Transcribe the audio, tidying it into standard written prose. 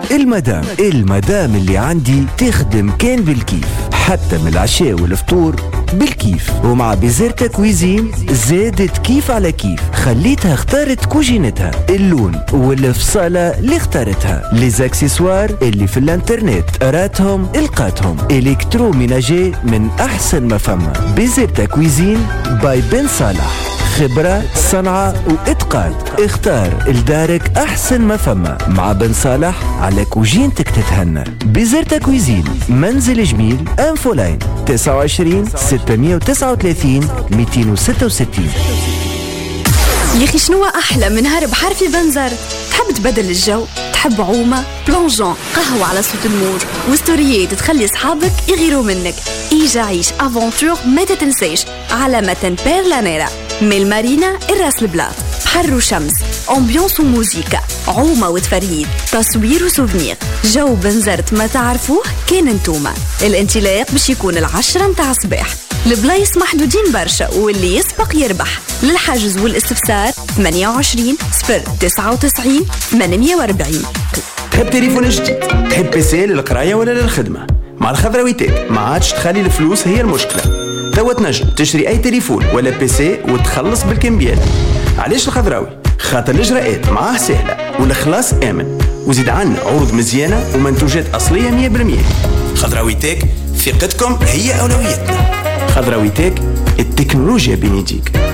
المدام اللي عندي تخدم كان بالكيف، حتى من العشاء والفطور بالكيف. ومع بيزيرتا كويزين زادت كيف على كيف، خليتها اختارت كوجينتها، اللون والفصالة اللي اختارتها، ليزاكسيسوار اللي في الانترنت راتهم القاتهم، الكتروميناجي من احسن ما فما. بيزيرتا كويزين باي بن صالح، خبرة صنعة وإتقان. اختار لدارك أحسن ما فما مع بن صالح على كوجينتك تتهنى. بيزيرتا كويزين، منزل جميل، أنفولاين 29 639 266. يا أخي شنو أحلى من هرب حرفي بنزرت؟ تحب تبدل الجو؟ تحب عومة، بلونجون، قهوة على صوت الموج، وستوريات تخلي أصحابك يغيروا منك. إيجا عيش أفونتور ما تتنسيش على متن بيرلانيرا من المارينا الراس البلاط. بحر وشمس، أمبيونس وموسيقى، عومة وتفرهيد، تصوير وسوفنير. جو بنزرت ما تعرفوه كان انتوما. الانطلاق باش يكون 10 متاع الصباح. البلايص محدودين برشا واللي يسبق يربح. للحجز والاستفسار 28 099 840. تحب تليفون جديد؟ تحب بيسي للقراية ولا للخدمة؟ مع الخضراوي تك ما عادش تخلي الفلوس هي المشكلة. توا تنجم تشتري أي تليفون ولا بيسي وتخلص بالكمبيال. علاش الخضراوي؟ خاطر الإجراءات معاه سهلة والخلاص آمن، وزيد عنا عروض مزيانة ومنتوجات أصلية 100%. خضراوي تك، ثقتكم هي أولويتنا. خضراوي تك، التكنولوجيا بين يديك.